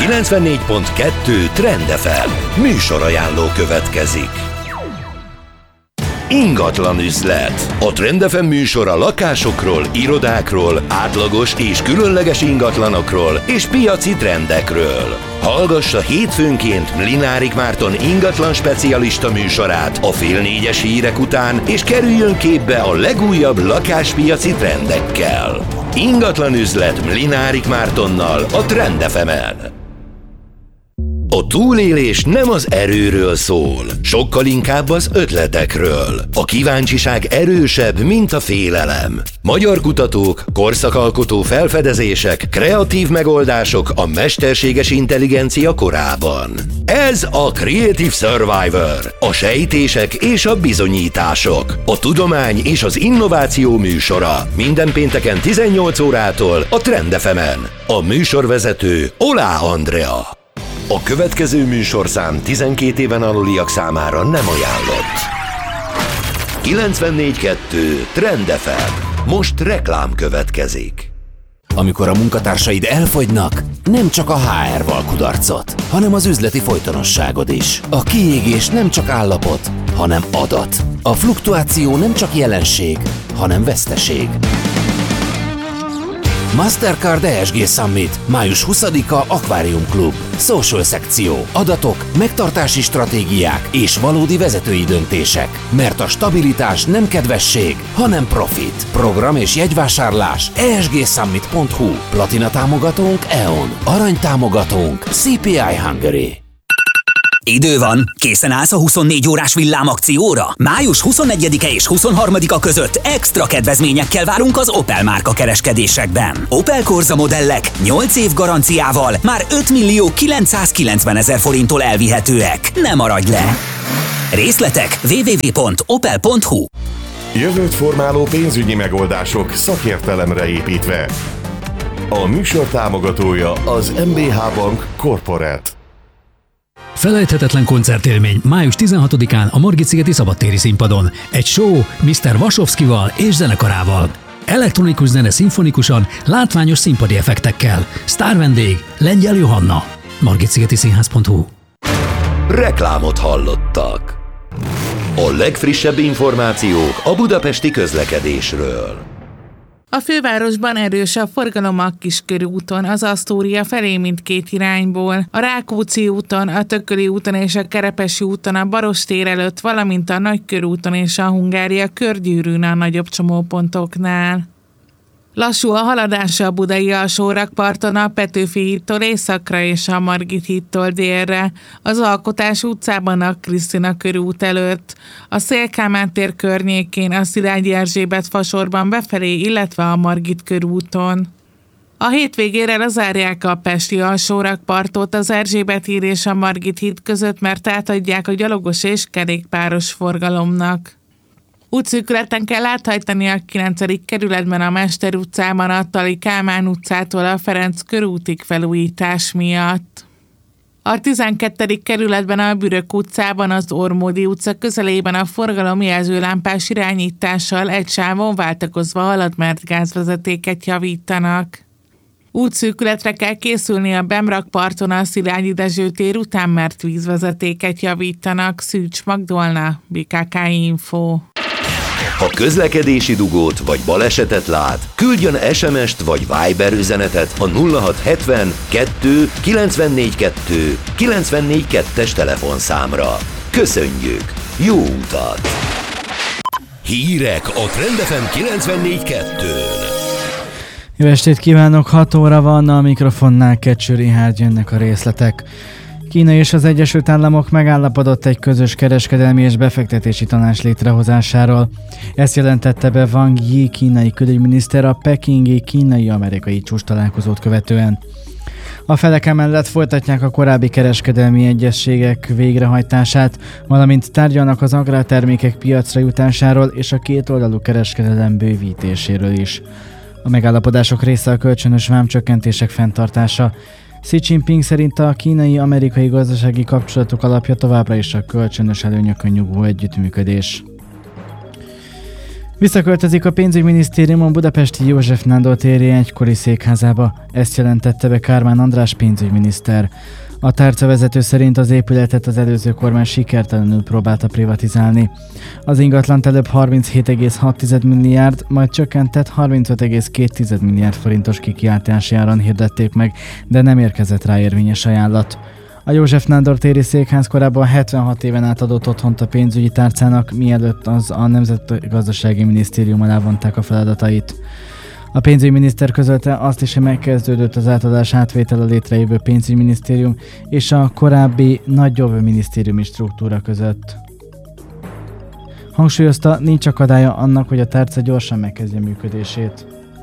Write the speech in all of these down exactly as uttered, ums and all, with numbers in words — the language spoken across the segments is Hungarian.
kilencvennégy pont kettő Trend ef em műsorajánló következik. Ingatlan üzlet. A Trend ef em műsor a lakásokról, irodákról, átlagos és különleges ingatlanokról és piaci trendekről. Hallgassa hétfőnként Mlinárik Márton ingatlan specialista műsorát a fél négyes hírek után, és kerüljön képbe a legújabb lakáspiaci trendekkel. Ingatlan üzlet Mlinárik Mártonnal a Trend ef emen. A túlélés nem az erőről szól, sokkal inkább az ötletekről. A kíváncsiság erősebb, mint a félelem. Magyar kutatók, korszakalkotó felfedezések, kreatív megoldások a mesterséges intelligencia korában. Ez a Creative Survivor, a sejtések és a bizonyítások, a tudomány és az innováció műsora. Minden pénteken tizennyolc órától a Trend ef emen. A műsorvezető Olá Andrea. A következő műsorszám tizenkét éven aluliak számára nem ajánlott. kilencvennégy pont kettő Trend ef em. Most reklám következik. Amikor a munkatársaid elfogynak, nem csak a há er-val kudarcot, hanem az üzleti folytonosságod is. A kiégés nem csak állapot, hanem adat. A fluktuáció nem csak jelenség, hanem veszteség. Mastercard e es gé Summit, május huszadika Aquarium Club. Social szekció, adatok, megtartási stratégiák és valódi vezetői döntések. Mert a stabilitás nem kedvesség, hanem profit. Program és jegyvásárlás e es gé summit pont hu. Platina támogatónk e on. Arany támogatónk cé pé i Hungary. Idő van, készen állsz a huszonnégy órás villámakcióra? május huszonegyedike és huszonharmadika között extra kedvezményekkel várunk az Opel márka kereskedésekben. Opel Corsa modellek nyolc év garanciával már ötmillió kilencszázkilencvenezer forinttól elvihetőek. Ne maradj le! Részletek double-u double-u double-u pont opel pont hu. Jövőt formáló pénzügyi megoldások szakértelemre építve. A műsor támogatója az em bé há Bank Corporate. Felejthetetlen koncertélmény május tizenhatodikán a Margit-szigeti szabadtéri színpadon. Egy show miszter Vasovszkival és zenekarával. Elektronikus zene szimfonikusan, látványos színpadi effektekkel. Sztárvendég Lengyel Johanna. margitszigeti színház pont hu. Reklámot hallottak. A legfrissebb információk a budapesti közlekedésről. A fővárosban erős a forgalom a Kiskörúton, az Asztória felé mindkét irányból. A Rákóczi úton, a Tököli úton és a Kerepesi úton a Barostér előtt, valamint a Nagykörúton és a Hungária körgyűrűn a nagyobb csomópontoknál. Lassú a haladása a budai alsórakparton a Petőfi hídtól északra és a Margit hídtól délre, az Alkotás utcában a Krisztina körút előtt, a Széll-Kálmán tér környékén, a Szilágyi Erzsébet fasorban befelé, illetve a Margit körúton. A hétvégére lezárják a pesti alsórakpartot az Erzsébet híd és a Margit híd között, mert átadják a gyalogos és kerékpáros forgalomnak. Útszűkületen kell áthajtani a kilencedik kerületben a Mester utcában a Tali Kálmán utcától a Ferenc körútig felújítás miatt. A tizenkettedik kerületben a Bürök utcában az Ormódi utca közelében a forgalom jelzőlámpás irányítással egy sávon váltakozva halad, mert gázvezetéket javítanak. Útszűkületre kell készülni a Bemrakparton a Szilágyi Dezső tér után, mert vízvezetéket javítanak. Szűcs Magdolna, bé ká ká Info. Ha közlekedési dugót vagy balesetet lát, küldjön es em est vagy Viber üzenetet a nulla hat hetven kettő kilencvennégy kettő kilencvennégy kettes telefonszámra. Köszönjük! Jó utat! Hírek a Trend ef em kilencvennégy kettőn. Jó estét kívánok, hat óra van, a mikrofonnál Kecső Richárd, jönnek a részletek. Kína és az Egyesült Államok megállapodott egy közös kereskedelmi és befektetési tanács létrehozásáról. Ezt jelentette be Wang Yi kínai külügyminiszter a pekingi kínai-amerikai csúcstalálkozót követően. A felek emellett folytatják a korábbi kereskedelmi egyezségek végrehajtását, valamint tárgyalnak az agrártermékek piacra jutásáról és a kétoldalú kereskedelem bővítéséről is. A megállapodások része a kölcsönös vámcsökkentések fenntartása. Xi Jinping szerint a kínai-amerikai gazdasági kapcsolatok alapja továbbra is a kölcsönös előnyökön nyugvó együttműködés. Visszaköltözik a pénzügyminisztérium a budapesti József Nándor téri egykori székházába. Ezt jelentette be Kármán András pénzügyminiszter. A tárcavezető szerint az épületet az előző kormány sikertelenül próbálta privatizálni. Az ingatlant előbb harminchét egész hat milliárd, majd csökkentett harmincöt egész két milliárd forintos kikiáltási áron hirdették meg, de nem érkezett rá érvényes ajánlat. A József Nándor téri székház korábban hetvenhat éven át adott otthont a pénzügyi tárcának, mielőtt az a Nemzetgazdasági Minisztérium alá vonták a feladatait. A pénzügyminiszter közölte azt is, hogy megkezdődött az átadás átvétel a létrejövő pénzügyminisztérium és a korábbi nagyobb minisztériumi struktúra között. Hangsúlyozta, nincs akadálya annak, hogy a tárca gyorsan megkezdje működését.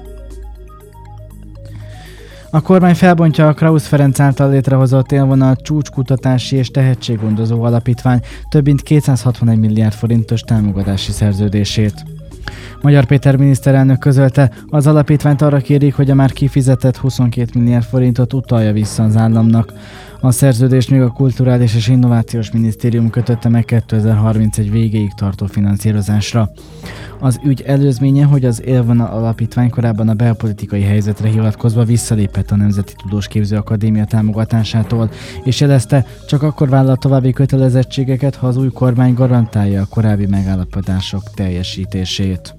A kormány felbontja a Krausz Ferenc által létrehozott élvonal csúcskutatási és tehetséggondozó alapítvány több mint kétszázhatvanegy milliárd forintos támogatási szerződését. Magyar Péter miniszterelnök közölte, az alapítványt arra kérik, hogy a már kifizetett huszonkét milliárd forintot utalja vissza az államnak. A szerződést még a Kulturális és Innovációs Minisztérium kötötte meg kétezer-harmincegy végéig tartó finanszírozásra. Az ügy előzménye, hogy az Élvonal Alapítvány korábban a belpolitikai helyzetre hivatkozva visszalépett a Nemzeti Tudósképző Akadémia támogatásától, és jelezte, csak akkor vállal további kötelezettségeket, ha az új kormány garantálja a korábbi megállapodások teljesítését.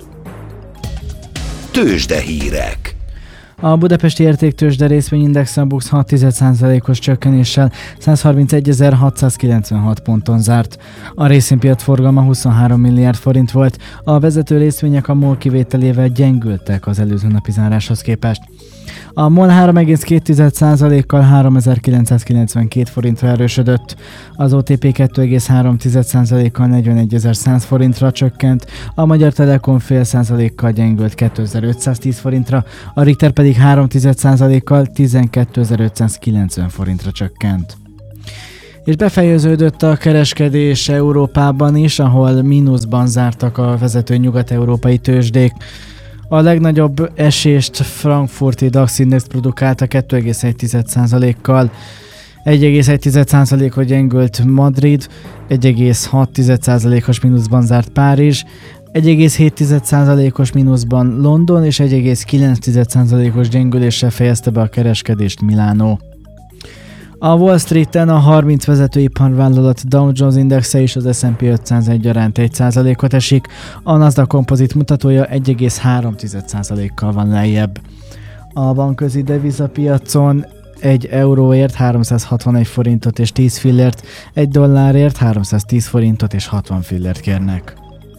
Tőzsdehírek. A budapesti értéktőzsde részvényindex a BUX hat egész hat százalékos csökkenéssel százharmincegyezer-hatszázkilencvenhat ponton zárt. A részvénypiac forgalma huszonhárom milliárd forint volt, a vezető részvények a MOL kivételével gyengültek az előző napi záráshoz képest. A MOL három egész két százalékkal háromezer-kilencszázkilencvenkét forintra erősödött, az o té pé kettő egész három százalékkal negyvenegyezer-száz forintra csökkent, a Magyar Telekom fél százalékkal gyengült kétezer-ötszáztíz forintra, a Richter pedig három százalékkal tizenkétezer-ötszázkilencven forintra csökkent. És befejeződött a kereskedés Európában is, ahol mínuszban zártak a vezető nyugat-európai tőzsdék. A legnagyobb esést frankfurti DAX Index produkálta kettő egész egy százalékkal, egy egész egy százalékot gyengült Madrid, egy egész hat százalékos mínuszban zárt Párizs, egy egész hét százalékos mínuszban London és egy egész kilenc százalékos gyengüléssel fejezte be a kereskedést Milánó. A Wall Streeten a harminc vezető iparvállalat Dow Jones Indexe és az es and pé ötszáz egyaránt egy százalékot esik, a Nasdaq Composite mutatója egy egész három százalékkal van lejjebb. A bankközi devizapiacon egy euróért háromszázhatvanegy forintot és tíz fillért, egy dollárért háromszáztíz forintot és hatvan fillért kérnek.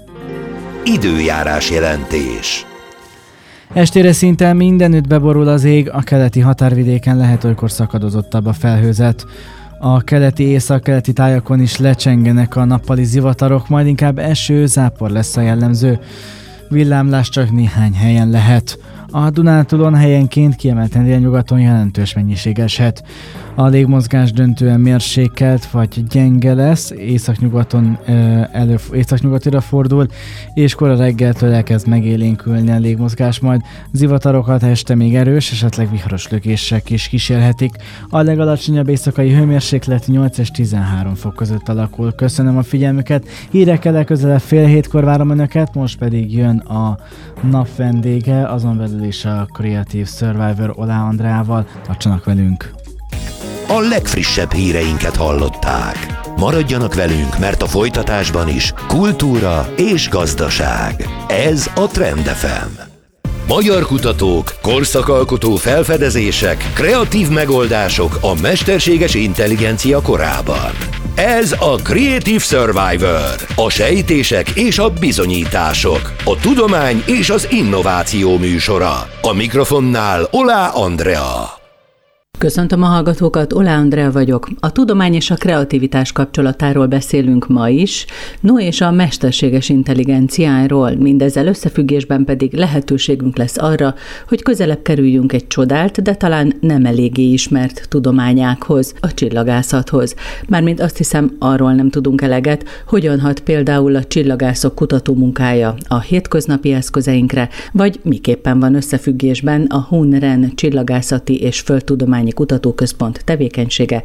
Időjárás jelentés. Estére szinte mindenütt beborul az ég, a keleti határvidéken lehet olykor szakadozottabb a felhőzet. A keleti észak-keleti tájakon is lecsengenek a nappali zivatarok, majd inkább eső, zápor lesz a jellemző. Villámlás csak néhány helyen lehet. A Dunántúlon helyenként kiemelten délnyugaton jelentős mennyiség eshet. A légmozgás döntően mérsékelt vagy gyenge lesz, északnyugaton elő, északnyugatira fordul, és kora reggeltől elkezd megélénkülni a légmozgás, majd zivatarokat este még erős, esetleg viharos lökések is kísérhetik. A legalacsonyabb éjszakai hőmérséklet nyolc és tizenhárom fok között alakul. Köszönöm a figyelmüket, hírekkel legközelebb fél hétkor várom Önöket, most pedig jön a nap vendége, azon belül is a Creative Survivor Olá Andreával. Tartsanak velünk! A legfrissebb híreinket hallották. Maradjanak velünk, mert a folytatásban is kultúra és gazdaság. Ez a Trend ef em. Magyar kutatók, korszakalkotó felfedezések, kreatív megoldások a mesterséges intelligencia korában. Ez a Creative Survivor. A sejtések és a bizonyítások. A tudomány és az innováció műsora. A mikrofonnál Olá Andrea. Köszöntöm a hallgatókat, Olá Andrea vagyok. A tudomány és a kreativitás kapcsolatáról beszélünk ma is, no és a mesterséges intelligenciáról, mindezzel összefüggésben pedig lehetőségünk lesz arra, hogy közelebb kerüljünk egy csodált, de talán nem eléggé ismert tudományághoz, a csillagászathoz. Mármint azt hiszem, arról nem tudunk eleget, hogyan hat például a csillagászok kutatómunkája a hétköznapi eszközeinkre, vagy miképpen van összefüggésben a Hun-Ren Csillagászati és Földtudományi Kutatóközpont tevékenysége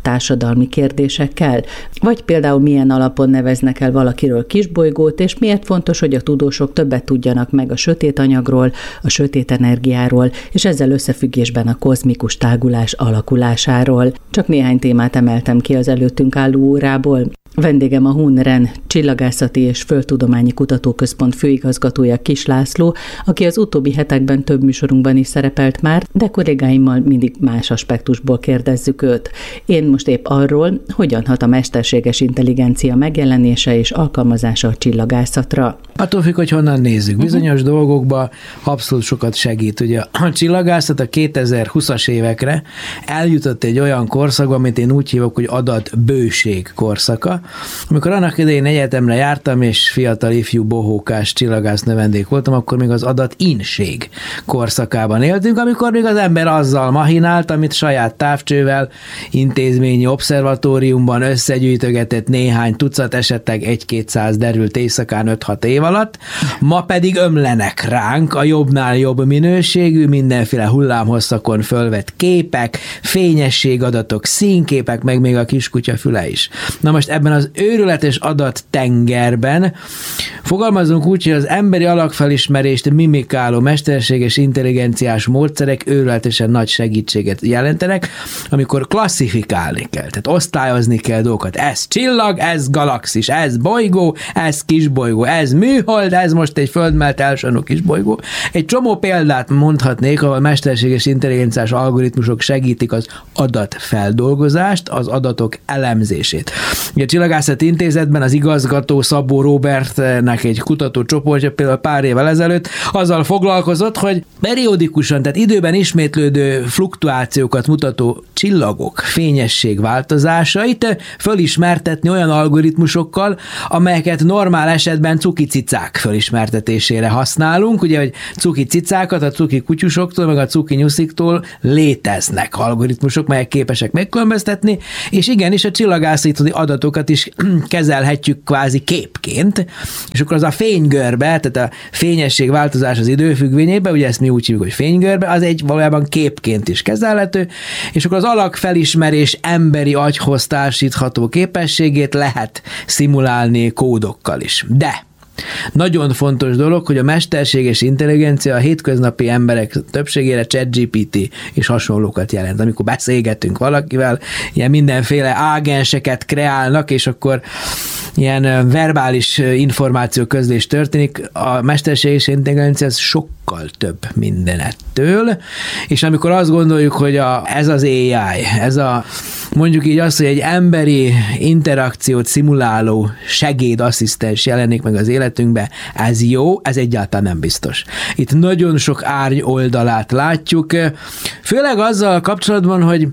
társadalmi kérdésekkel? Vagy például milyen alapon neveznek el valakiről kisbolygót, és miért fontos, hogy a tudósok többet tudjanak meg a sötét anyagról, a sötét energiáról, és ezzel összefüggésben a kozmikus tágulás alakulásáról. Csak néhány témát emeltem ki az előttünk álló órából. Vendégem a Hun-Ren Csillagászati és Földtudományi Kutatóközpont főigazgatója Kiss László, aki az utóbbi hetekben több műsorunkban is szerepelt már, de kollégáimmal mindig más aspektusból kérdezzük őt. Én most épp arról, hogyan hat a mesterséges intelligencia megjelenése és alkalmazása a csillagászatra. Attól függ, hogy honnan nézzük. Bizonyos uh-huh. dolgokban abszolút sokat segít. Ugye a csillagászat a kétezer-húszas évekre eljutott egy olyan korszakba, amit én úgy hívok, hogy adatbőség korszaka. Amikor annak idején egyetemre jártam, és fiatal ifjú bohókás csillagász növendék voltam, akkor még az adatínség korszakában éltünk, amikor még az ember azzal mahinált, amit saját távcsővel, intézményi obszervatóriumban összegyűjtögetett néhány tucat, esetleg egy-kétszáz derült éjszakán öt-hat év alatt, ma pedig ömlenek ránk a jobbnál jobb minőségű, mindenféle hullámhosszakon fölvett képek, fényességadatok, színképek, meg még a kiskutya füle is. Na most ebben az őrületes adattengerben fogalmazunk úgy, hogy az emberi alakfelismerést mimikáló mesterséges intelligenciás módszerek őrületesen nagy segítséget jelentenek, amikor klasszifikálni kell, tehát osztályozni kell dolgokat. Ez csillag, ez galaxis, ez bolygó, ez kisbolygó, ez műhold, ez most egy földmelt elsőnő kisbolygó. Egy csomó példát mondhatnék, ahol mesterséges intelligenciás algoritmusok segítik az adatfeldolgozást, az adatok elemzését. A Csillagászati Intézetben az igazgató Szabó Róbertnek egy kutatócsoportja például pár évvel ezelőtt azzal foglalkozott, hogy periódikusan, tehát időben ismétlődő fluktuációkat mutató csillagok fényesség változásait fölismertetni olyan algoritmusokkal, amelyeket normál esetben cuki cicák fölismertetésére használunk. Ugye, hogy cuki cicákat a cuki kutyusoktól, meg a cuki nyusziktól léteznek algoritmusok, melyek képesek megkülönböztetni, és igenis a csillagászati adatokat is kezelhetjük kvázi képként, és akkor az a fénygörbe, tehát a fényesség változás az időfüggvényében, ugye ezt mi úgy hívjuk, hogy fénygörbe, az egy valójában képként is kezelhető, és akkor az alakfelismerés emberi agyhoz társítható képességét lehet szimulálni kódokkal is. De nagyon fontos dolog, hogy a mesterséges intelligencia a hétköznapi emberek többségére ChatGPT és hasonlókat jelent. Amikor beszélgetünk valakivel, ilyen mindenféle ágenseket kreálnak, és akkor ilyen verbális információ közlés történik, a mesterséges intelligencia az sokkal több mindenettől, és amikor azt gondoljuk, hogy a, ez az á i, ez a mondjuk így azt, hogy egy emberi interakciót szimuláló segédasszisztens jelenik meg az életünkbe, ez jó, ez egyáltalán nem biztos. Itt nagyon sok árny oldalát látjuk, főleg azzal kapcsolatban, hogy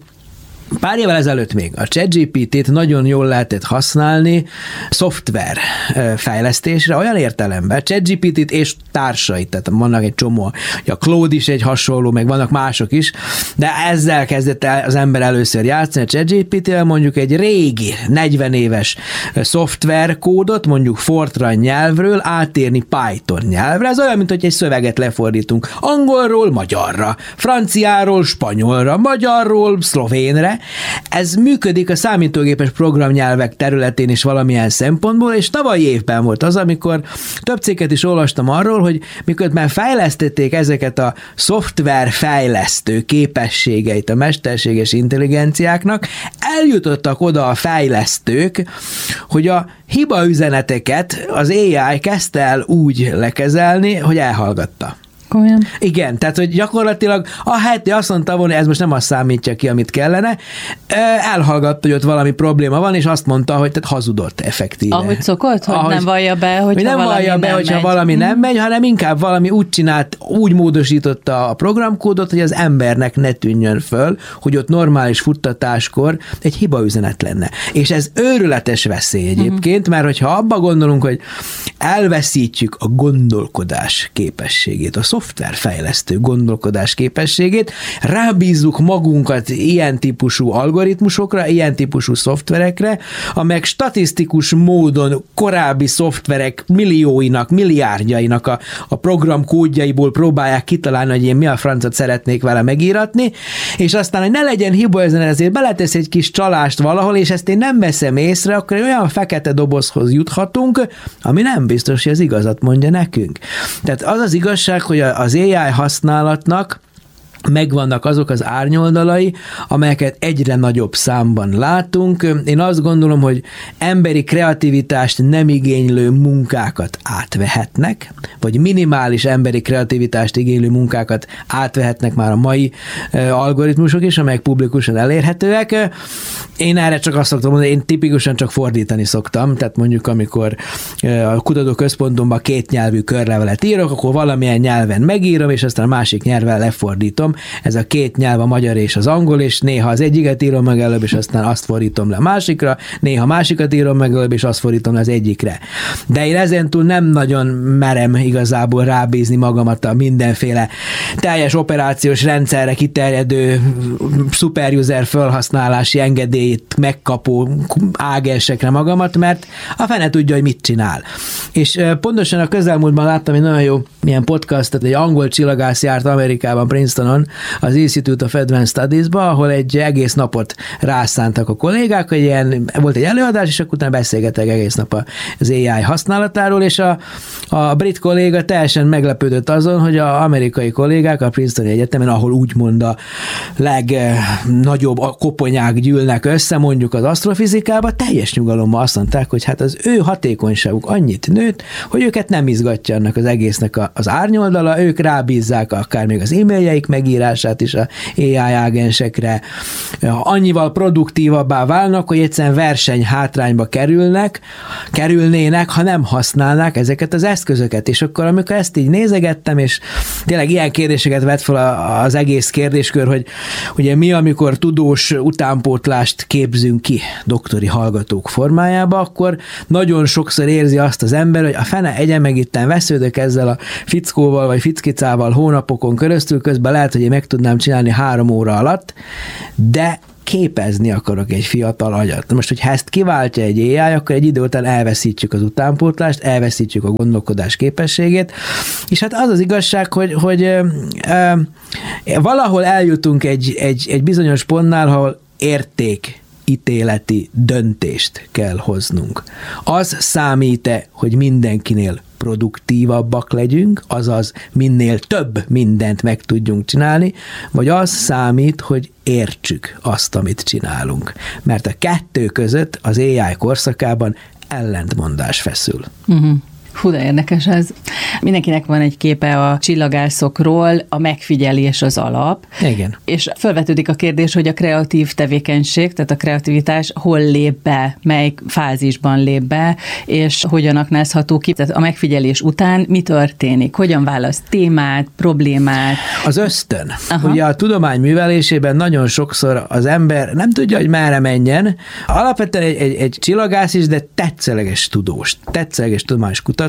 pár évvel ezelőtt még a ChatGPT-t nagyon jól lehetett használni szoftver fejlesztésre, olyan értelemben, ChatGPT-t és társait, tehát vannak egy csomó, a Claude is egy hasonló, meg vannak mások is, de ezzel kezdett el az ember először játszani, a ChatGPT-vel mondjuk egy régi, negyven éves szoftverkódot, mondjuk Fortran nyelvről átírni Python nyelvre, ez olyan, mint hogy egy szöveget lefordítunk angolról magyarra, franciáról spanyolra, magyarról szlovénre. Ez működik a számítógépes programnyelvek területén is valamilyen szempontból, és tavalyi évben volt az, amikor több cikket is olvastam arról, hogy miközben fejlesztették ezeket a szoftverfejlesztő képességeit a mesterséges intelligenciáknak, eljutottak oda a fejlesztők, hogy a hibaüzeneteket az á i kezdte el úgy lekezelni, hogy elhallgatta. Olyan. Igen, tehát, hogy gyakorlatilag a heti azt mondta volna, ez most nem azt számítja ki, amit kellene, elhallgatta, hogy ott valami probléma van, és azt mondta, hogy tehát hazudott effektíve. Ahogy szokott, hogy Ahogy, nem vallja be, hogyha nem valami vallja be, nem hogyha megy. valami nem megy, hanem inkább valami úgy csinált, úgy módosította a programkódot, hogy az embernek ne tűnjön föl, hogy ott normális futtatáskor egy hibaüzenet lenne. És ez őrületes veszély egyébként, mert hogyha abba gondolunk, hogy elveszítjük a gondolkodás képességét, a szoftverfejlesztő gondolkodás képességét, rábízzuk magunkat ilyen típusú algoritmusokra, ilyen típusú szoftverekre, amelyek statisztikus módon korábbi szoftverek millióinak, milliárdjainak a, a program kódjaiból próbálják kitalálni, hogy én mi a francot szeretnék vele megíratni, és aztán, hogy ne legyen hiba ezen, ezért beletesz egy kis csalást valahol, és ezt én nem veszem észre, akkor olyan fekete dobozhoz juthatunk, ami nem biztos, hogy az igazat mondja nekünk. Tehát az az igazság, hogy az á i használatnak megvannak azok az árnyoldalai, amelyeket egyre nagyobb számban látunk. Én azt gondolom, hogy emberi kreativitást nem igénylő munkákat átvehetnek, vagy minimális emberi kreativitást igénylő munkákat átvehetnek már a mai algoritmusok is, amelyek publikusan elérhetőek. Én erre csak azt szoktam mondani, én tipikusan csak fordítani szoktam, tehát mondjuk amikor a kutatóközpontomban kétnyelvű körlevelet írok, akkor valamilyen nyelven megírom, és aztán a másik nyelven lefordítom. Ez a két nyelv, a magyar és az angol, és néha az egyiket írom meg előbb, és aztán azt fordítom le a másikra, néha másikat írom meg előbb, és azt fordítom le az egyikre. De én ezentúl nem nagyon merem igazából rábízni magamat a mindenféle teljes operációs rendszerre kiterjedő superuser felhasználási engedélyt megkapó ágensekre magamat, mert a fene tudja, hogy mit csinál. És pontosan a közelmúltban láttam egy nagyon jó milyen podcastot, egy angol csillagász járt Amerikában, Princetonon, az Institute of Advanced Studies-ba, ahol egy egész napot rászántak a kollégák, hogy ilyen, volt egy előadás, és akkor utána beszélgettek egész nap az á i használatáról, és a, a brit kolléga teljesen meglepődött azon, hogy az amerikai kollégák a Princetoni Egyetemen, ahol úgymond a legnagyobb koponyák gyűlnek össze, mondjuk az asztrofizikába, teljes nyugalommal azt mondták, hogy hát az ő hatékonyságuk annyit nőtt, hogy őket nem izgatja annak az egésznek az árnyoldala, ők rábízzák akár még az e-mailjeik megírását is a á i ágensekre. Annyival produktívabbá válnak, hogy egyszerűen verseny hátrányba kerülnek, kerülnének, ha nem használnák ezeket az eszközöket. És akkor, amikor ezt így nézegettem, és tényleg ilyen kérdéseket vett fel az egész kérdéskör, hogy ugye mi, amikor tudós utánpótlást képzünk ki doktori hallgatók formájába, akkor nagyon sokszor érzi azt az ember, hogy a fene egye meg itten vesződök ezzel a fickóval vagy fickicával hónapokon keresztül, közben lehet, hogy én meg tudnám csinálni három óra alatt, de képezni akarok egy fiatal agyat. Most, hogyha ezt kiváltja egy á i, akkor egy idő után elveszítjük az utánpótlást, elveszítjük a gondolkodás képességét, és hát az az igazság, hogy, hogy ö, ö, valahol eljutunk egy, egy, egy bizonyos pontnál, ahol érték ítéleti döntést kell hoznunk. Az számít-e, hogy mindenkinél produktívabbak legyünk, azaz minél több mindent meg tudjunk csinálni, vagy az számít, hogy értsük azt, amit csinálunk. Mert a kettő között az á i korszakában ellentmondás feszül. Uh-huh. Hú, de érdekes ez. Mindenkinek van egy képe a csillagászokról, a megfigyelés az alap. Igen. És felvetődik a kérdés, hogy a kreatív tevékenység, tehát a kreativitás hol lép be, melyik fázisban lép be, és hogyan aknázható ki. Tehát a megfigyelés után mi történik? Hogyan választ témát, problémát? Az ösztön. Aha. Ugye a tudomány művelésében nagyon sokszor az ember nem tudja, hogy merre menjen. Alapvetően egy, egy, egy csillagász is, de tetszeleges tudós, tetszeleges tudományos kutató.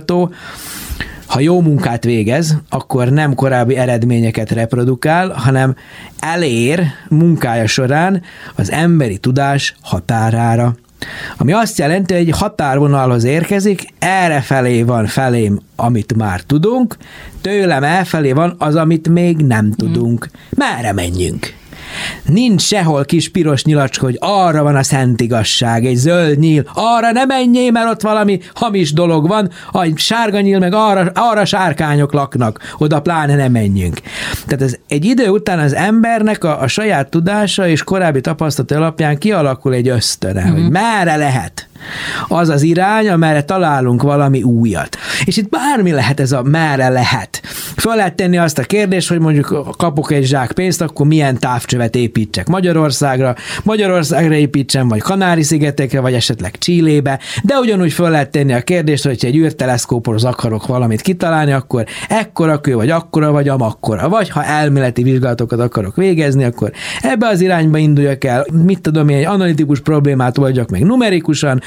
Ha jó munkát végez, akkor nem korábbi eredményeket reprodukál, hanem elér munkája során az emberi tudás határára. Ami azt jelenti, hogy egy határvonalhoz érkezik, errefelé van felém, amit már tudunk, tőlem elfelé van az, amit még nem tudunk. Merre menjünk? Nincs sehol kis piros nyilacska, hogy arra van a szent igazság, egy zöld nyíl, arra ne menjél, mert ott valami hamis dolog van, a sárga nyíl meg arra, arra sárkányok laknak, oda pláne ne menjünk. Tehát ez egy idő után az embernek a, a saját tudása és korábbi tapasztalat alapján kialakul egy ösztöne, mm-hmm. hogy merre lehet az az irány, amerre találunk valami újat. És itt bármi lehet ez a merre lehet. Föl lehet tenni azt a kérdést, hogy mondjuk kapok egy zsák pénzt, akkor milyen távcsövet építsek Magyarországra, Magyarországra építsem, vagy Kanári-szigetekre, vagy esetleg Chilébe, de ugyanúgy föl lehet tenni a kérdést, hogyha egy űrteleszkóphoz akarok valamit kitalálni, akkor ekkora kő, vagy akkora, vagy amakkora. Vagy ha elméleti vizsgálatokat akarok végezni, akkor ebbe az irányba induljak el, mit tudom én, egy analitikus problémát oldjak meg numerikusan,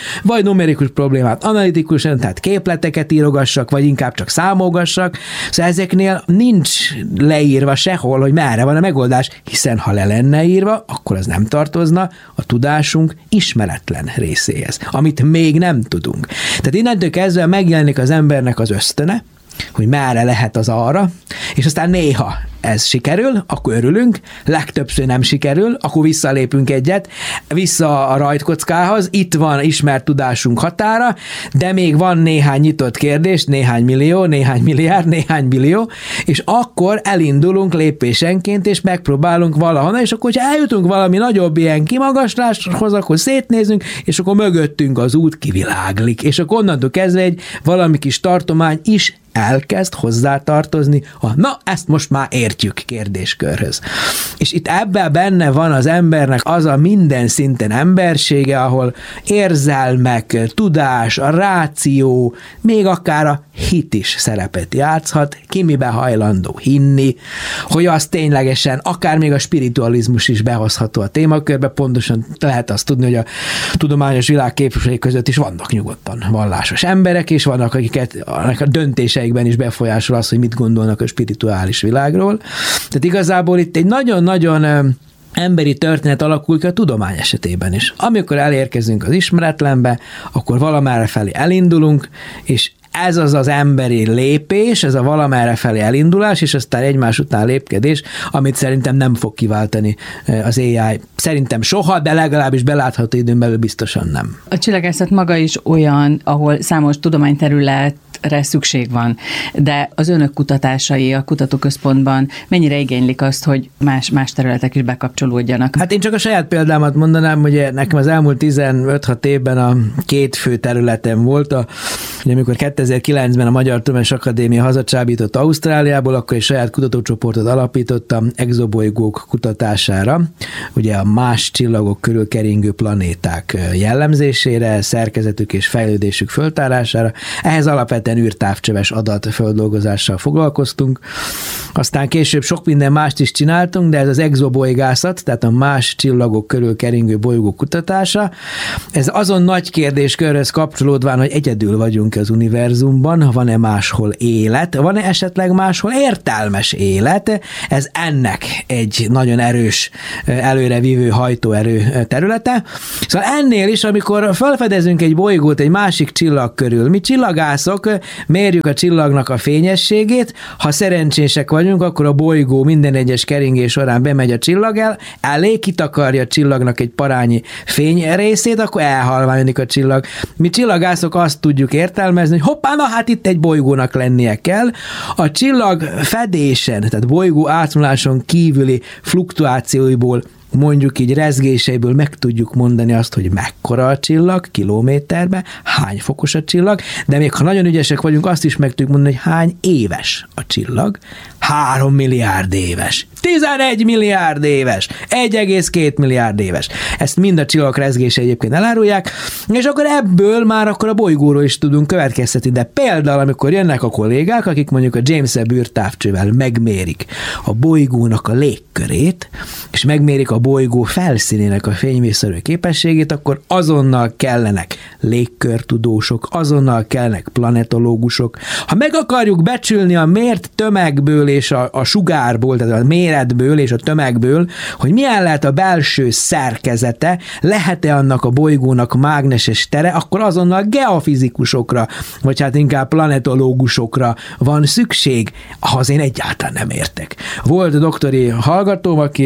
vagy numerikus problémát analitikusan, tehát képleteket írogassak, vagy inkább csak számolgassak. Szóval ezeknél nincs leírva sehol, hogy merre van a megoldás, hiszen ha le lenne írva, akkor az nem tartozna a tudásunk ismeretlen részéhez, amit még nem tudunk. Tehát innentől kezdve megjelenik az embernek az ösztöne, hogy merre lehet az arra, és aztán néha ez sikerül, akkor örülünk, legtöbbször nem sikerül, akkor visszalépünk egyet, vissza a rajtkockához, itt van ismert tudásunk határa, de még van néhány nyitott kérdés, néhány millió, néhány milliárd, néhány billió, és akkor elindulunk lépésenként, és megpróbálunk valahonnan, és akkor, hogyha eljutunk valami nagyobb ilyen kimagasláshoz, akkor szétnézünk, és akkor mögöttünk az út kiviláglik, és akkor onnantól kezdve egy valami kis tartomány is elkezd hozzátartozni a na, ezt most már értjük kérdéskörhöz. És itt ebben benne van az embernek az a minden szinten embersége, ahol érzelmek, tudás, a ráció, még akár a hit is szerepet játszhat, ki mibe hajlandó hinni, hogy az ténylegesen, akár még a spiritualizmus is behozható a témakörbe, pontosan lehet azt tudni, hogy a tudományos világ képviselői között is vannak nyugodtan vallásos emberek, és vannak, akiket a döntéseikben is befolyásol az, hogy mit gondolnak a spirituális világról. Tehát igazából itt egy nagyon-nagyon emberi történet alakul ki a tudomány esetében is. Amikor elérkezünk az ismeretlenbe, akkor valamerre felé elindulunk, és ez az az emberi lépés, ez a valamerre felé elindulás, és aztán egymás után lépkedés, amit szerintem nem fog kiváltani az á i. Szerintem soha, de legalábbis belátható időn belül biztosan nem. A csillagászat maga is olyan, ahol számos tudományterület szükség van, de az önök kutatásai a kutatóközpontban mennyire igénylik azt, hogy más, más területek is bekapcsolódjanak? Hát én csak a saját példámat mondanám, hogy nekem az elmúlt tizenöt-hat évben a két fő területem volt, a, hogy amikor kétezer-kilencben a Magyar Tudományos Akadémia hazacsábított Ausztráliából, akkor egy saját kutatócsoportot alapítottam exobolygók kutatására, ugye a más csillagok körül keringő planéták jellemzésére, szerkezetük és fejlődésük föltárására. Ehhez alapvetően űrtávcsöves adatfeldolgozással foglalkoztunk. Aztán később sok minden mást is csináltunk, de ez az exobolygászat, tehát a más csillagok körül keringő bolygók kutatása, ez azon nagy kérdéskörhöz kapcsolódván, hogy egyedül vagyunk az univerzumban, van-e máshol élet, van-e esetleg máshol értelmes élet, ez ennek egy nagyon erős előrevívő hajtóerő területe. Szóval ennél is, amikor felfedezünk egy bolygót egy másik csillag körül, mi csillagászok mérjük a csillagnak a fényességét, ha szerencsések vagyunk, akkor a bolygó minden egyes keringés során bemegy a csillag el, elé kitakarja a csillagnak egy parányi fény részét, akkor elhalványodik a csillag. Mi csillagászok azt tudjuk értelmezni, hogy hoppá, na hát itt egy bolygónak lennie kell. A csillag fedésen, tehát bolygó átvonuláson kívüli fluktuációiból, mondjuk így rezgéseiből meg tudjuk mondani azt, hogy mekkora a csillag kilométerbe, hány fokos a csillag, de még ha nagyon ügyesek vagyunk, azt is meg tudjuk mondani, hogy hány éves a csillag. Három milliárd éves. tizenegy milliárd éves. egy egész két milliárd éves. Ezt mind a csillagok rezgése egyébként elárulják, és akkor ebből már akkor a bolygóról is tudunk következtetni, de például, amikor jönnek a kollégák, akik mondjuk a James Webb űrtávcsővel megmérik a bolygónak a légkörét, és megmérik a bolygó felszínének a fényvészszerű képességét, akkor azonnal kellenek légkörtudósok, azonnal kellenek planetológusok. Ha meg akarjuk becsülni a mért tömegből és a, a sugárból, tehát a méretből és a tömegből, hogy milyen lehet a belső szerkezete, lehet-e annak a bolygónak mágneses tere, akkor azonnal geofizikusokra, vagy hát inkább planetológusokra van szükség, ahhoz én egyáltalán nem értek. Volt doktori hallgatóm, aki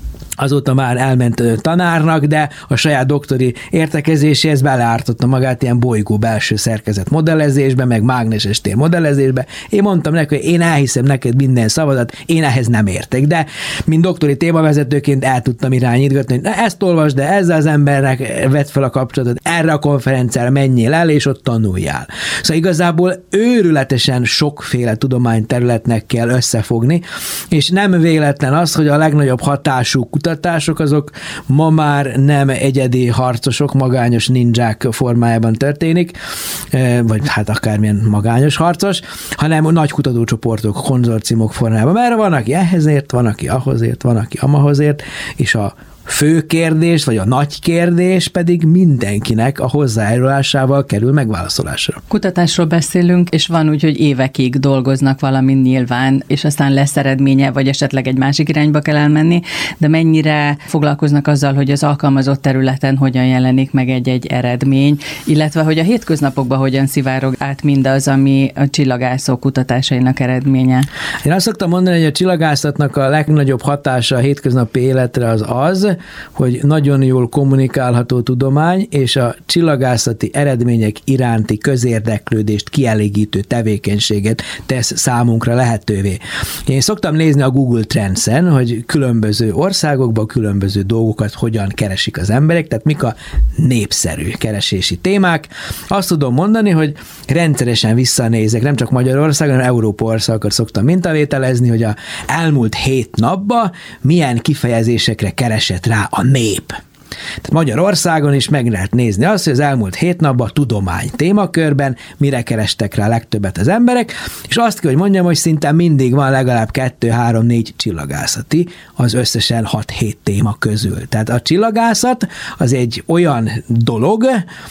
azóta már elment tanárnak, de a saját doktori értekezéséhez beleártotta magát ilyen bolygó belső szerkezet modellezésbe, meg mágneses tér modellezésbe. Én mondtam neki, hogy én elhiszem neked minden szavadat, én ehhez nem értek, de mint doktori témavezetőként el tudtam irányítgatni, hogy na, ezt olvasd, de ezzel az embernek vedd fel a kapcsolatot, erre a konferenciára menjél el, és ott tanuljál. Szóval igazából őrületesen sokféle tudományterületnek kell összefogni, és nem véletlen az, hogy a legnagyobb hatású kutatások azok ma már nem egyedi harcosok, magányos ninják formájában történik, vagy hát akármilyen magányos harcos, hanem nagy kutatócsoportok, konzorciumok formájában, mert van, aki ehhez ért, van, aki ahhoz ért, van, aki amahhoz ért, és a fő kérdés, vagy a nagy kérdés pedig mindenkinek a hozzájárulásával kerül megválaszolásra. Kutatásról beszélünk, és van úgy, hogy évekig dolgoznak valamin nyilván, és aztán lesz eredménye, vagy esetleg egy másik irányba kell elmenni, de mennyire foglalkoznak azzal, hogy az alkalmazott területen hogyan jelenik meg egy-egy eredmény, illetve hogy a hétköznapokban hogyan szivárog át mindaz, ami a csillagászok kutatásainak eredménye. Én azt szoktam mondani, hogy a csillagászatnak a legnagyobb hatása a hétköznapi életre az az, hogy nagyon jól kommunikálható tudomány, és a csillagászati eredmények iránti közérdeklődést kielégítő tevékenységet tesz számunkra lehetővé. Én szoktam nézni a Google Trends-en, hogy különböző országokban különböző dolgokat hogyan keresik az emberek, tehát mik a népszerű keresési témák. Azt tudom mondani, hogy rendszeresen visszanézek, nem csak Magyarországon, hanem Európa országokat szoktam mintavételezni, hogy a elmúlt hét napban milyen kifejezésekre keresett rá a nép. Tehát Magyarországon is meg lehet nézni azt, hogy az elmúlt hét napban tudomány témakörben mire kerestek rá legtöbbet az emberek, és azt kell, hogy mondjam, hogy szinte mindig van legalább kettő, három, négy csillagászati az összesen hat-hét téma közül. Tehát a csillagászat az egy olyan dolog,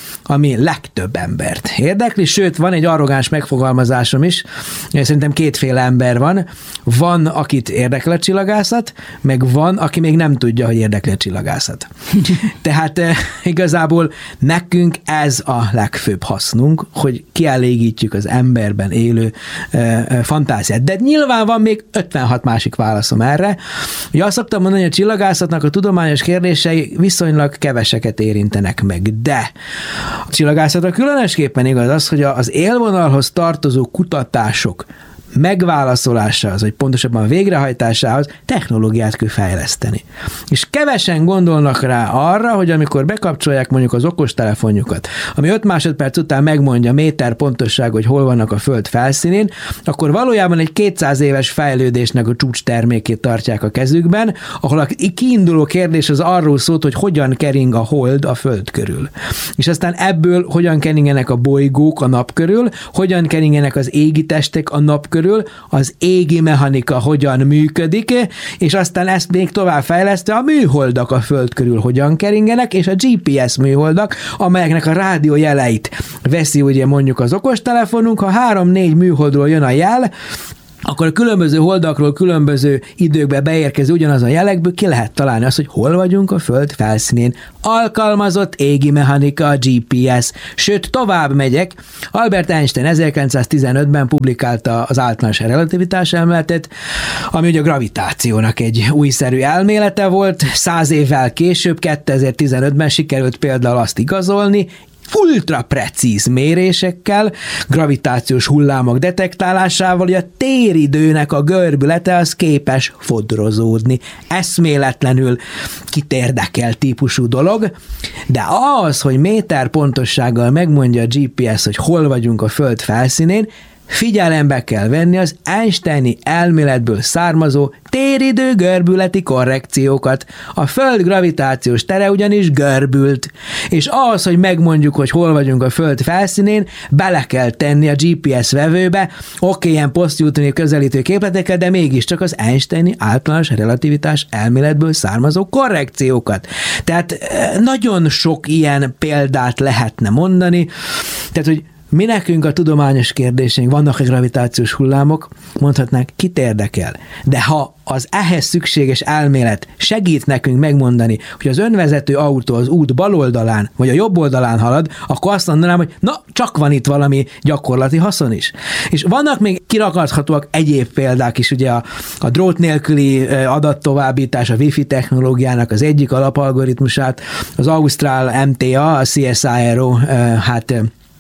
ami legtöbb embert érdekli, sőt, van egy arrogáns megfogalmazásom is, szerintem kétféle ember van. Van, akit érdekel a csillagászat, meg van, aki még nem tudja, hogy érdekli a csillagászat. Tehát eh, igazából nekünk ez a legfőbb hasznunk, hogy kielégítjük az emberben élő eh, fantáziát. De nyilván van még ötvenhat másik válaszom erre. Ugye azt szoktam mondani, hogy a csillagászatnak a tudományos kérdései viszonylag keveseket érintenek meg, de a csillagászatra különösképpen igaz az, hogy az élvonalhoz tartozó kutatások megválaszolásához, vagy pontosabban végrehajtásához technológiát kell fejleszteni. És kevesen gondolnak rá arra, hogy amikor bekapcsolják mondjuk az okostelefonjukat, ami öt másodperc után megmondja méter pontosság, hogy hol vannak a Föld felszínén, akkor valójában egy kétszáz éves fejlődésnek a csúcs termékét tartják a kezükben, ahol a kiinduló kérdés az arról szólt, hogy hogyan kering a hold a Föld körül. És aztán ebből hogyan keringenek a bolygók a nap körül, hogyan keringenek az égi testek a nap körül, az égi mechanika hogyan működik, és aztán ezt még tovább fejlesztve a műholdak a Föld körül hogyan keringenek, és a gé pé es műholdak, amelyeknek a rádiójeleit veszi ugye mondjuk az okostelefonunk, ha három-négy műholdról jön a jel, akkor a különböző holdakról, különböző időkbe beérkező ugyanaz a jelekből ki lehet találni azt, hogy hol vagyunk a Föld felszínén. Alkalmazott égi mechanika, a gé pé es. Sőt, tovább megyek. Albert Einstein ezerkilencszáztizenötben publikálta az általános relativitás elméletet, ami ugye a gravitációnak egy újszerű elmélete volt. Száz évvel később, kétezer-tizenötben sikerült például azt igazolni, ultra precíz mérésekkel, gravitációs hullámok detektálásával, hogy a téridőnek a görbülete az képes fodrozódni. Eszméletlenül kit érdekel típusú dolog, de az, hogy méter pontossággal megmondja a gé pé es, hogy hol vagyunk a Föld felszínén, figyelembe kell venni az Einsteini elméletből származó téridő görbületi korrekciókat. A Föld gravitációs tere ugyanis görbült, és ahhoz, hogy megmondjuk, hogy hol vagyunk a Föld felszínén, bele kell tenni a gé pé es vevőbe, oké, ilyen posztjútoni közelítő képleteket, de mégiscsak az Einsteini általános relativitás elméletből származó korrekciókat. Tehát nagyon sok ilyen példát lehetne mondani, tehát, hogy mi nekünk a tudományos kérdéseink, vannak a gravitációs hullámok, mondhatnánk, kit érdekel. De ha az ehhez szükséges elmélet segít nekünk megmondani, hogy az önvezető autó az út bal oldalán, vagy a jobb oldalán halad, akkor azt mondanám, hogy na, csak van itt valami gyakorlati haszon is. És vannak még kirakadhatóak egyéb példák is, ugye a, a drót nélküli adattovábbítás, a Wi-Fi technológiának az egyik alapalgoritmusát, az Ausztrál em té á, a cé es i er o, hát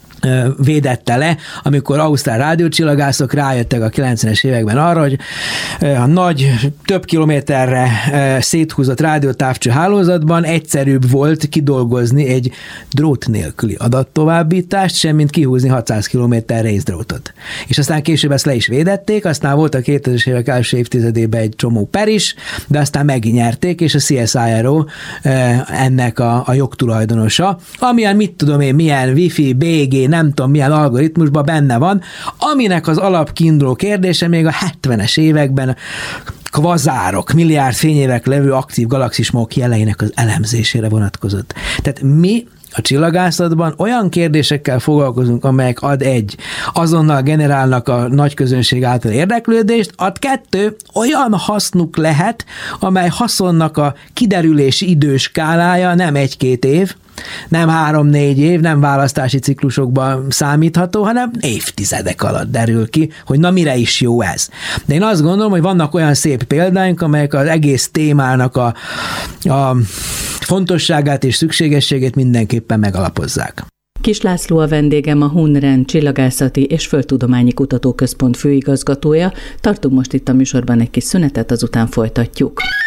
védette le, amikor ausztrál rádiócsillagászok rájöttek a kilencvenes években arra, hogy a nagy, több kilométerre széthúzott rádiótávcső hálózatban egyszerűbb volt kidolgozni egy drót nélküli adattovábbítást, semmint kihúzni hatszáz kilométer részdrótot. És aztán később ezt le is védették, aztán volt a kétezres évek első évtizedében egy csomó per is, de aztán megnyerték, és a cé es i er o ennek a, a jogtulajdonosa, amilyen, mit tudom én, milyen Wi-Fi, bé gé, nem tudom milyen algoritmusban benne van, aminek az alapkiinduló kérdése még a hetvenes években kvazárok, milliárd fényévek levő aktív galaxismok jeleinek az elemzésére vonatkozott. Tehát mi a csillagászatban olyan kérdésekkel foglalkozunk, amelyek ad egy, azonnal generálnak a nagy közönség által érdeklődést, ad kettő, olyan hasznuk lehet, amely haszonnak a kiderülési időskálája nem egy-két év, nem három-négy év, nem választási ciklusokban számítható, hanem évtizedek alatt derül ki, hogy na mire is jó ez. De én azt gondolom, hogy vannak olyan szép példáink, amelyek az egész témának a, a fontosságát és szükségességét mindenképpen megalapozzák. Kis László a vendégem, a Hunren Csillagászati és Földtudományi Kutatóközpont főigazgatója. Tartunk most itt a műsorban egy kis szünetet, azután folytatjuk.